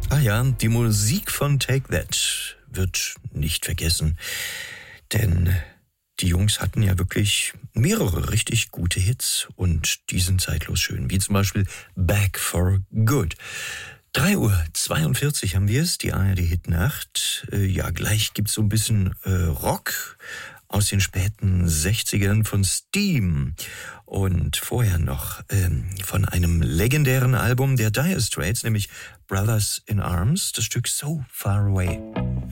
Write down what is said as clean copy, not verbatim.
Ah ja, die Musik von Take That wird nicht vergessen, denn die Jungs hatten ja wirklich mehrere richtig gute Hits und die sind zeitlos schön, wie zum Beispiel Back for Good. 3:42 haben wir es, die ARD-Hitnacht. Ja, gleich gibt's so ein bisschen Rock aus den späten 60ern von Steam. Und vorher noch von einem legendären Album der Dire Straits, nämlich Brothers in Arms, das Stück So Far Away.